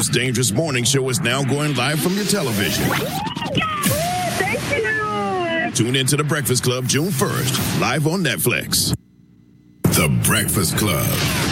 most dangerous morning show is now going live from your television. Thank you. Tune into The Breakfast Club June 1st, live on Netflix. The Breakfast Club.